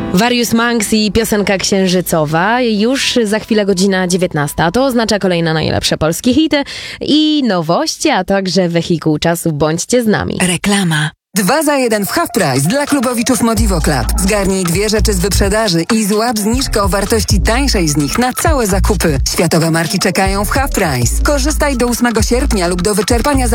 Various Monks i piosenka księżycowa. Już za chwilę godzina 19. A to oznacza kolejne najlepsze polskie hity i nowości, a także wehikuł czasu. Bądźcie z nami. Reklama. 2 za 1 w Half Price dla klubowiczów Modivo Club. Zgarnij 2 rzeczy z wyprzedaży i złap zniżkę o wartości tańszej z nich na całe zakupy. Światowe marki czekają w Half Price. Korzystaj do 8 sierpnia lub do wyczerpania